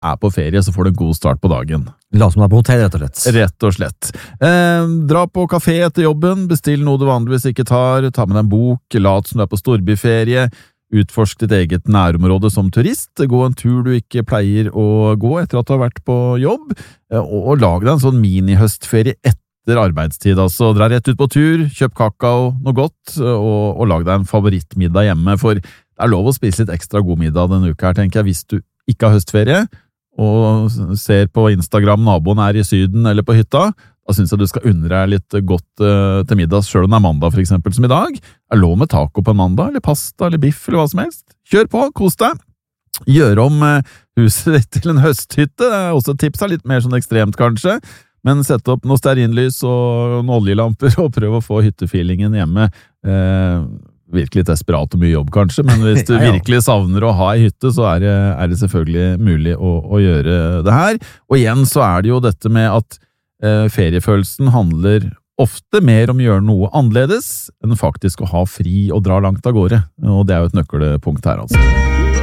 på ferie, så får du en god start på dagen. La som deg på hotell, rett og slett. Rett og slett. Dra på kafé etter jobben, bestill noe du vanligvis ikke tar, ta med deg en bok, lat som du på storbyferie, utforsk ditt eget nærområde som turist, gå en tur du ikke pleier å gå etter at du har vært på jobb, og lag deg en sånn mini-høstferie etter arbeidstid, altså dra rett ut på tur, kjøp kakao, noe godt, og lag deg en favorittmiddag hjemme, for det lov å spise litt ekstra god middag denne uka her, tenker jeg, hvis du ikke har høstferie, og ser på Instagram naboen i Syden eller på hytta, da synes jeg du skal unne deg litt godt til middag, selv om det mandag for eksempel, som i dag. Lov med taco på en mandag, eller pasta, eller biff, eller hva som helst. Kjør på, kos deg! Gjør om huset ditt til en høsthytte, det også et tips, litt mer sånn ekstremt kanskje, men sett opp noe stearinlys og noen oljelamper, og prøv å få hyttefeelingen hjemme. Virkelig desperat og mye jobb kanskje, men hvis du virkelig savner å ha en hytte, så det selvfølgelig mulig å gjøre det her. Og igjen så det jo dette med at feriefølelsen handler ofte mer om å gjøre noe annerledes enn faktisk å ha fri og dra langt av gårde, og det jo et nøkkelpunkt her altså.